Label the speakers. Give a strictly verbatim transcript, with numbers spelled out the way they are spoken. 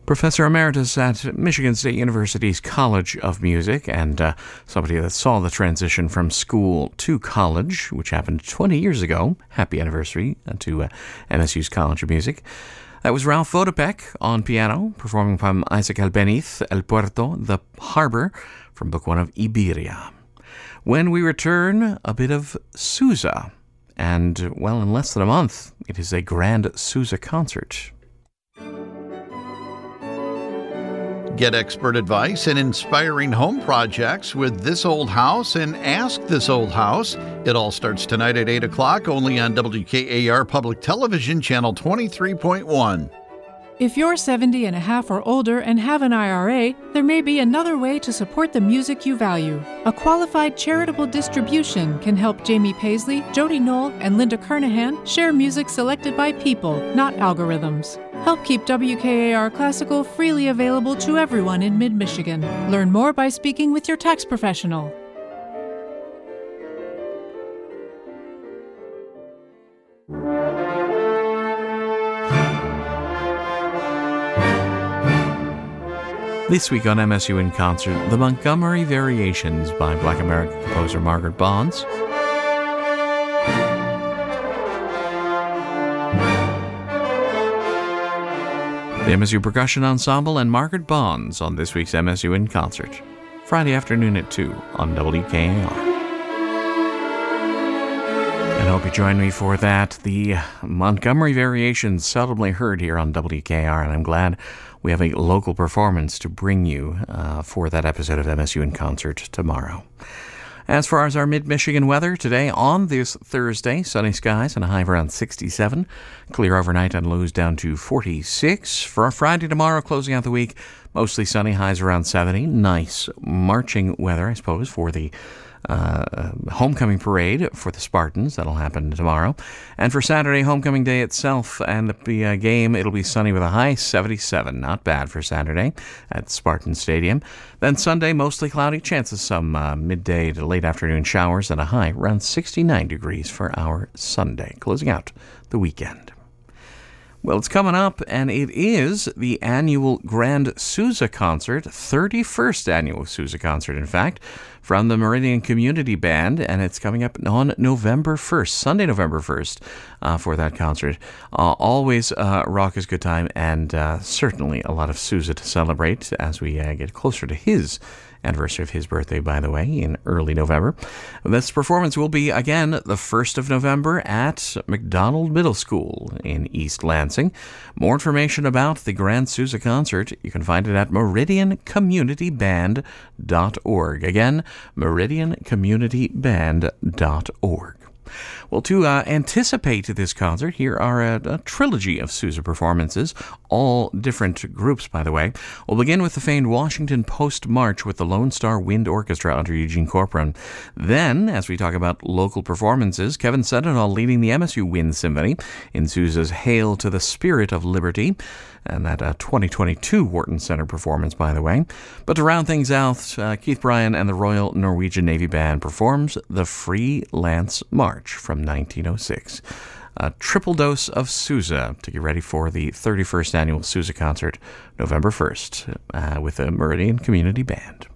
Speaker 1: Professor Emeritus at Michigan State University's College of Music, and uh, somebody that saw the transition from school to college, which happened twenty years ago. Happy anniversary to uh, M S U's College of Music. That was Ralph Vodopek on piano, performing from Isaac Albeniz, El Puerto, The Harbor, from Book One of Iberia. When we return, a bit of Sousa. And, well, in less than a month, it is a grand Sousa concert.
Speaker 2: Get expert advice and inspiring home projects with This Old House and Ask This Old House. It all starts tonight at eight o'clock, only on W K A R Public Television, Channel twenty-three point one.
Speaker 3: If you're seventy and a half or older and have an I R A, there may be another way to support the music you value. A qualified charitable distribution can help Jamie Paisley, Jody Knoll, and Linda Kernahan share music selected by people, not algorithms. Help keep W K A R Classical freely available to everyone in mid-Michigan. Learn more by speaking with your tax professional.
Speaker 1: This week on M S U in Concert, the Montgomery Variations by Black American composer Margaret Bonds. The M S U Percussion Ensemble and Margaret Bonds on this week's M S U in Concert. Friday afternoon at two on W K A R. And I hope you join me for that. The Montgomery Variations, seldomly heard here on W K A R, and I'm glad we have a local performance to bring you uh, for that episode of M S U in Concert tomorrow. As far as our mid-Michigan weather, today on this Thursday, sunny skies and a high of around sixty-seven. Clear overnight and lows down to forty-six. For our Friday tomorrow, closing out the week, mostly sunny, highs around seventy. Nice marching weather, I suppose, for the Uh, homecoming parade for the Spartans. That'll happen tomorrow. And for Saturday, homecoming day itself and the uh, game, it'll be sunny with a high seventy-seven. Not bad for Saturday at Spartan Stadium. Then Sunday, mostly cloudy. Chances some uh, midday to late afternoon showers and a high around sixty-nine degrees for our Sunday. Closing out the weekend. Well, it's coming up, and it is the annual Grand Sousa Concert, thirty-first annual Sousa Concert, in fact, from the Meridian Community Band, and it's coming up on November first, Sunday, November first, uh, for that concert. Uh, always uh, raucous good time, and uh, certainly a lot of Sousa to celebrate as we uh, get closer to his anniversary of his birthday, by the way, in early November. This performance will be, again, the first of November at McDonald Middle School in East Lansing. More information about the Grand Sousa Concert, you can find it at meridian community band dot org. Again, meridian community band dot org. Well, to uh, anticipate this concert, here are a, a trilogy of Sousa performances, all different groups, by the way. We'll begin with the famed Washington Post March with the Lone Star Wind Orchestra under Eugene Corcoran. Then, as we talk about local performances, Kevin Sentinel leading the M S U Wind Symphony in Sousa's Hail to the Spirit of Liberty, and that uh, twenty twenty-two Wharton Center performance, by the way. But to round things out, uh, Keith Bryan and the Royal Norwegian Navy Band performs the Freelance March from nineteen oh six. A triple dose of Sousa to get ready for the thirty-first annual Sousa Concert, November first, uh, with the Meridian Community Band.